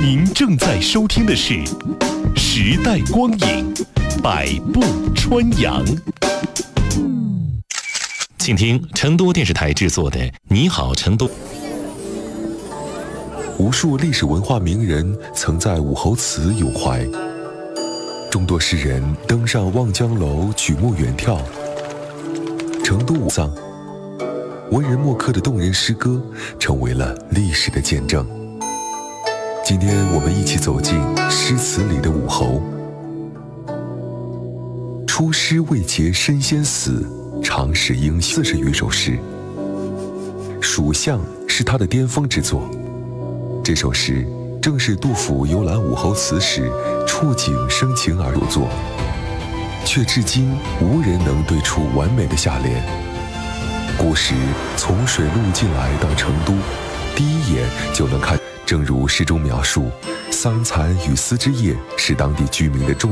您正在收听的是时代光影，百步穿杨。请听成都电视台制作的《你好，成都》。 无数历史文化名人曾在武侯祠咏怀，众多诗人登上望江楼举目远眺。成都武藏，文人墨客的动人诗歌成为了历史的见证。今天我们一起走进诗词里的武侯。出师未捷身先死，长使英雄40余首诗。《蜀相》是他的巅峰之作。这首诗正是杜甫游览武侯祠时触景生情而入作，却至今无人能对出完美的下联。古时从水路进来到成都，第一眼就能看，正如诗中描述，桑蚕与丝之业是当地居民的重